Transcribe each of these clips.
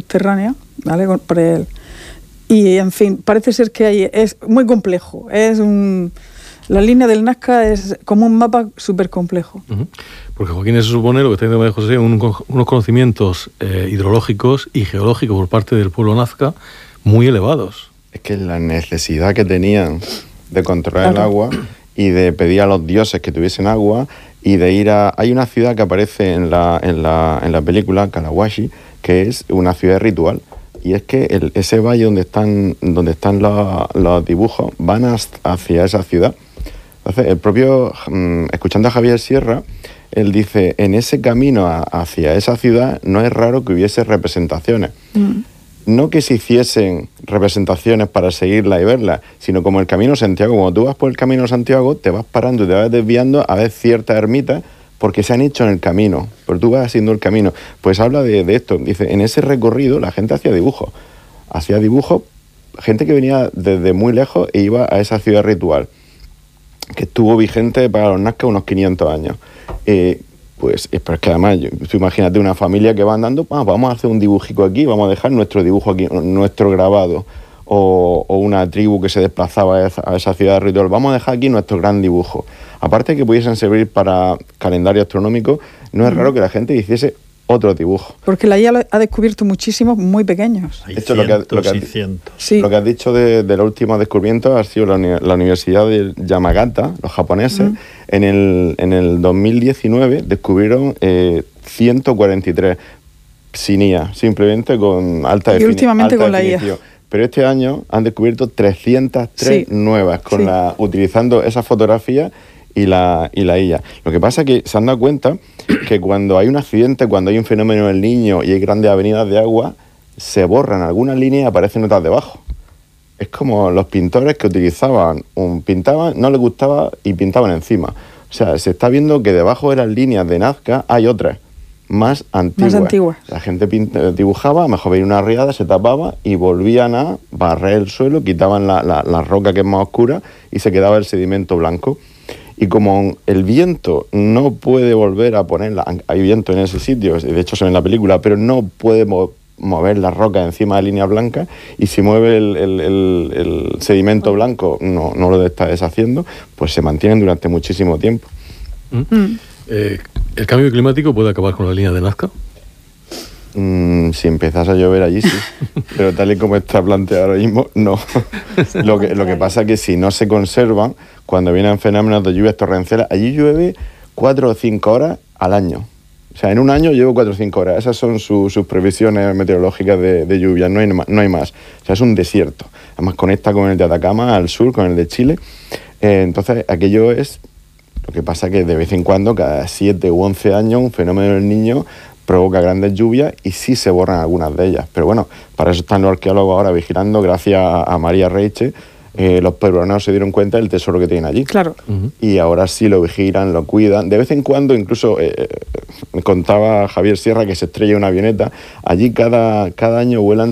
subterránea, ¿vale? Y, en fin, parece ser que es muy complejo. La línea del Nazca es como un mapa súper complejo. Porque Joaquín, se supone, lo que está diciendo María José, unos conocimientos hidrológicos y geológicos por parte del pueblo nazca muy elevados. Es que la necesidad que tenían de controlar el agua y de pedir a los dioses que tuviesen agua y de ir a... Hay una ciudad que aparece en la película, Kalawashi, que es una ciudad ritual. Y es que ese valle donde están los dibujos van hacia esa ciudad. Entonces, el propio, escuchando a Javier Sierra, él dice, en ese camino hacia esa ciudad no es raro que hubiese representaciones. No que se hiciesen representaciones para seguirlas y verlas, sino como el Camino de Santiago. Cuando tú vas por el Camino de Santiago, te vas parando y te vas desviando a ver ciertas ermitas porque se han hecho en el camino, pero tú vas haciendo el camino. Pues habla de esto. Dice, en ese recorrido la gente hacía dibujos. Hacía dibujos, gente que venía desde muy lejos e iba a esa ciudad ritual, que estuvo vigente para los nazcas unos 500 años. Pues pero es que además, tú imagínate una familia que va andando, vamos a hacer un dibujico aquí, vamos a dejar nuestro dibujo aquí, nuestro grabado, o una tribu que se desplazaba a esa ciudad ritual, vamos a dejar aquí nuestro gran dibujo. Aparte de que pudiesen servir para calendario astronómico, no es raro que la gente hiciese otro dibujo. Porque la IA ha descubierto muchísimos muy pequeños. Hay Esto cientos. Sí. Lo que has dicho de los últimos descubrimientos ha sido la Universidad de Yamagata, los japoneses. En el 2019 descubrieron 143 sin IA, simplemente con alta definición. Y últimamente con la IA. Pero este año han descubierto 303 nuevas, utilizando esa fotografía y la IA. Lo que pasa es que se han dado cuenta que cuando hay un accidente, cuando hay un fenómeno del Niño y hay grandes avenidas de agua, se borran algunas líneas y aparecen otras debajo. Es como los pintores que pintaban, no les gustaba y pintaban encima. O sea, se está viendo que debajo de las líneas de Nazca hay otras más antiguas. La gente dibujaba, a lo mejor veía una riada, se tapaba y volvían a barrer el suelo, quitaban la roca que es más oscura y se quedaba el sedimento blanco. Y como el viento no puede volver a ponerla, hay viento en ese sitio, de hecho se ve en la película, pero no puede mover la roca encima de línea blanca, y si mueve el sedimento blanco no lo está deshaciendo, pues se mantienen durante muchísimo tiempo. ¿El cambio climático puede acabar con la línea de Nazca? Si empezase a llover allí, sí. Pero tal y como está planteado ahora mismo, no. Lo que pasa es que si no se conservan, cuando vienen fenómenos de lluvias torrenciales, allí llueve 4 o 5 horas al año. O sea, en un año llevo 4 o 5 horas. Esas son sus previsiones meteorológicas de lluvia, no hay más. O sea, es un desierto. Además conecta con el de Atacama al sur, con el de Chile. Entonces, aquello es... Lo que pasa es que de vez en cuando, cada 7 u 11 años, un fenómeno del Niño provoca grandes lluvias y sí se borran algunas de ellas. Pero bueno, para eso están los arqueólogos ahora vigilando, gracias a María Reiche. Los peruanos se dieron cuenta del tesoro que tienen allí. Claro. Y ahora sí lo vigilan, lo cuidan. De vez en cuando, incluso, me contaba Javier Sierra que se estrella una avioneta. Allí cada año vuelan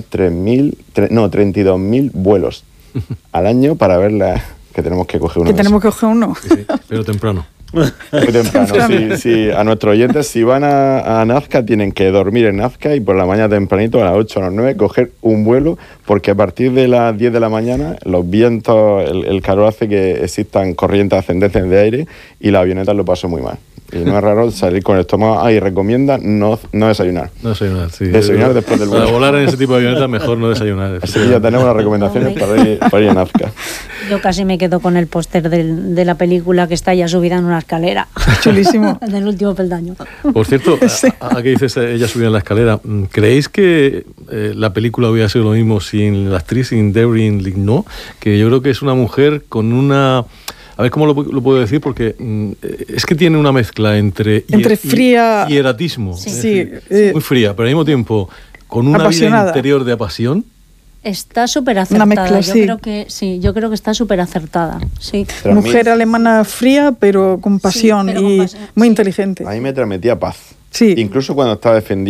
32.000 vuelos al año para verla, que tenemos que coger uno. Tenemos que coger uno. Sí, pero temprano. Muy temprano, sí. A nuestros oyentes, si van a Nazca, tienen que dormir en Nazca y por la mañana tempranito, a las 8 o a las 9, coger un vuelo, porque a partir de las 10 de la mañana, los vientos, el calor hace que existan corrientes ascendentes de aire y la avioneta lo pasó muy mal. Y no es raro salir con el estómago. Y recomienda no desayunar. No desayunar, sí. Desayunar después del vuelo. Para volar en ese tipo de avionetas, mejor no desayunar. Así que ya tenemos las recomendaciones para ir a Nazca. Yo casi me quedo con el póster de la película, que está ya subida en una escalera. Chulísimo. Del último peldaño. Por cierto, a que dices ella subida en la escalera, ¿creéis que la película hubiera sido lo mismo sin la actriz, sin Devryn Lignaud? Que yo creo que es una mujer con una... A ver cómo lo puedo decir, porque es que tiene una mezcla entre fría y eratismo. Sí. Muy fría, pero al mismo tiempo con una apasionada. vida interior de pasión. Está súper acertada. Una mezcla, yo creo que está súper acertada. Sí. Mujer alemana fría, pero con pasión, pero y con pasión, muy inteligente. A mí me transmitía paz. Sí. Incluso cuando estaba defendiendo